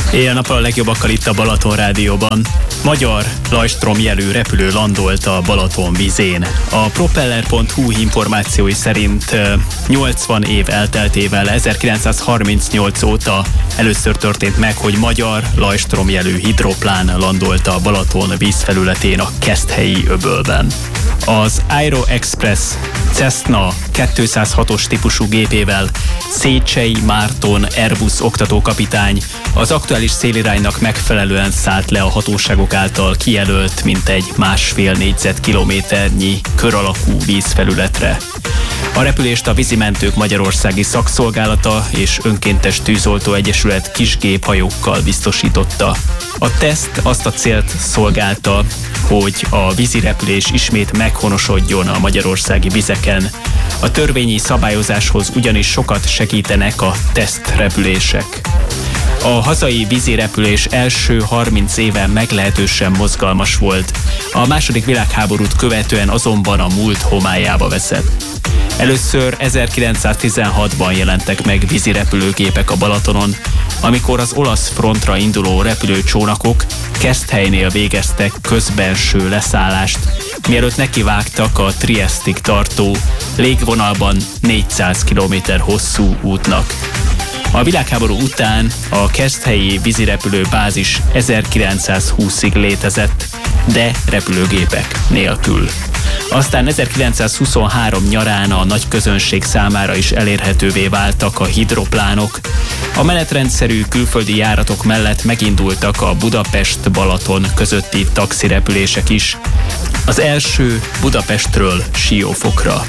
Éjjel-nappal a legjobbakkal itt a Balaton Rádióban. Magyar Lajstrom jelű repülő landolt a Balaton vízén. A Propeller.hu információi szerint 80 év elteltével 1938 óta először történt meg, hogy magyar Lajstrom jelű hidroplán landolt a Balaton vízfelületén a Keszthelyi öbölben. Az Aero Express Cessna 206-os típusú gépével Széchenyi Márton Airbus oktatókapitány az aktuális széliránynak megfelelően szállt le a hatóságok által kijelölt mintegy 1,5 négyzetkilométernyi kör alakú vízfelületre. A repülést a Vízimentők Magyarországi Szakszolgálata és Önkéntes Tűzoltó Egyesület kisgéphajókkal biztosította. A teszt azt a célt szolgálta, hogy a vízirepülés ismét meghonosodjon a magyarországi vizeken. A törvényi szabályozáshoz ugyanis sokat segítenek a tesztrepülések. A hazai vízirepülés első 30 éve meglehetősen mozgalmas volt. A II. Világháborút követően azonban a múlt homályába veszett. Először 1916-ban jelentek meg vízirepülőgépek a Balatonon, amikor az olasz frontra induló repülőcsónakok Keszthelynél végeztek közbenső leszállást, mielőtt nekivágtak a Triesztig tartó, légvonalban 400 km hosszú útnak. A világháború után a keszthelyi vízirepülő bázis 1920-ig létezett, de repülőgépek nélkül. Aztán 1923 nyarán a nagy közönség számára is elérhetővé váltak a hidroplánok. A menetrendszerű külföldi járatok mellett megindultak a Budapest-Balaton közötti taxirepülések is. Az első Budapestről Siófokra.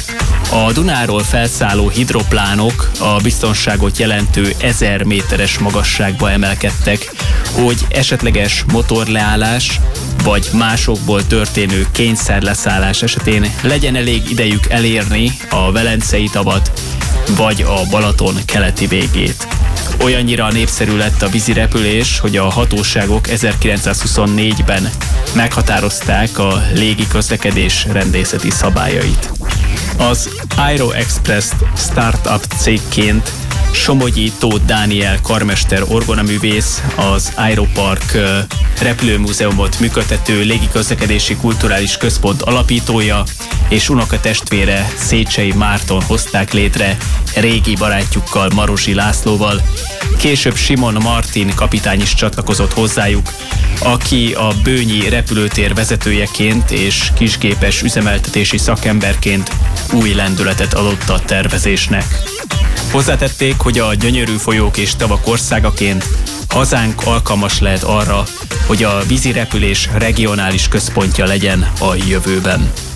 A Dunáról felszálló hidroplánok a biztonságot jelentő 1000 méteres magasságba emelkedtek, hogy esetleges motorleállás vagy másokból történő kényszerleszállás esetén legyen elég idejük elérni a Velencei tavat vagy a Balaton keleti végét. Olyannyira népszerű lett a vízirepülés, hogy a hatóságok 1924-ben meghatározták a légiközlekedés rendészeti szabályait. Az Aero Express startup cégként Somogyi Tóth Dániel karmester orgonaművész, az Aeropark repülőmúzeumot működtető légiközlekedési kulturális központ alapítója és unokatestvére Széchenyi Márton hozták létre régi barátjukkal, Marosi Lászlóval. Később Simon Martin kapitány is csatlakozott hozzájuk, aki a bőnyi repülőtér vezetőjeként és kisgépes üzemeltetési szakemberként új lendületet adott a tervezésnek. Hozzátették, hogy a gyönyörű folyók és tavak országaként hazánk alkalmas lehet arra, hogy a vízirepülés regionális központja legyen a jövőben.